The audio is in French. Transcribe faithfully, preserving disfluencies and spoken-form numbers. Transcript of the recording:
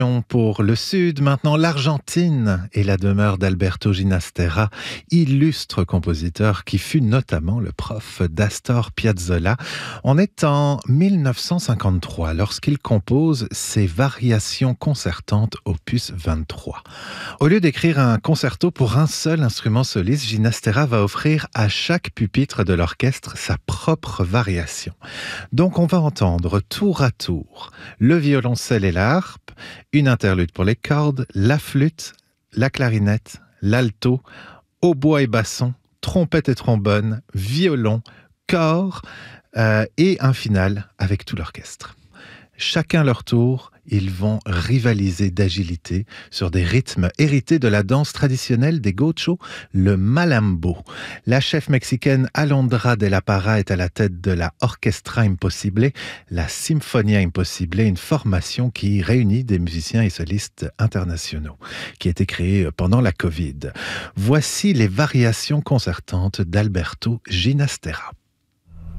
Pour le Sud, maintenant l'Argentine et la demeure d'Alberto Ginastera, illustre compositeur qui fut notamment le prof d'Astor Piazzolla. On est en mille neuf cent cinquante-trois lorsqu'il compose ses variations concertantes opus vingt-trois. Au lieu d'écrire un concerto pour un seul instrument soliste, Ginastera va offrir à chaque pupitre de l'orchestre sa propre variation. Donc on va entendre tour à tour le violoncelle et la harpe, une interlude pour les cordes, la flûte, la clarinette, l'alto, hautbois et basson, trompette et trombone, violon, cor euh, et un final avec tout l'orchestre. Chacun leur tour, ils vont rivaliser d'agilité sur des rythmes hérités de la danse traditionnelle des gauchos, le malambo. La chef mexicaine Alondra de la Parra est à la tête de la Orchestra Impossible, la Symphonia Impossible, une formation qui réunit des musiciens et solistes internationaux, qui a été créée pendant la Covid. Voici les variations concertantes d'Alberto Ginastera.